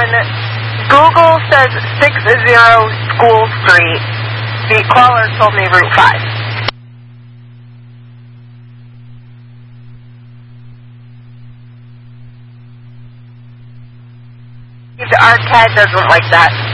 Google says 60 School Street. The caller told me Route 5. The arcade doesn't like that.